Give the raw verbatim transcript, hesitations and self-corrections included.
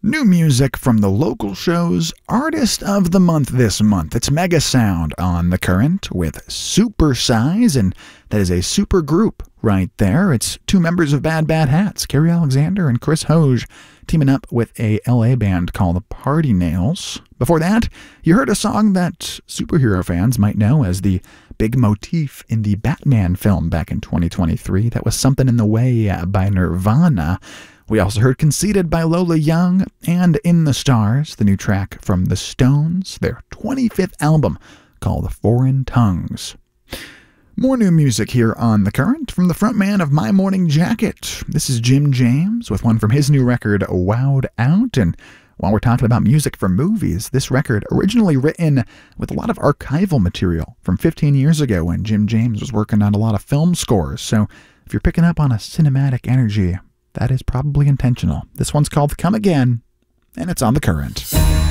New music from the local show's Artist of the Month this month. It's Mega Sound on The Current with Supersize, and that is a super group right there. It's two members of Bad Bad Hats, Carrie Alexander and Chris Hoge, teaming up with a L A band called the Party Nails. Before that, you heard a song that superhero fans might know as the big motif in the Batman film back in twenty twenty-three. That was Something in the Way by Nirvana. We also heard Conceited by Lola Young, and In the Stars, the new track from The Stones, their twenty-fifth album called Foreign Tongues. More new music here on The Current from the frontman of My Morning Jacket. This is Jim James with one from his new record, Wowed Out. And while we're talking about music for movies, this record originally written with a lot of archival material from fifteen years ago when Jim James was working on a lot of film scores. So if you're picking up on a cinematic energy, that is probably intentional. This one's called Come Again, and it's on The Current.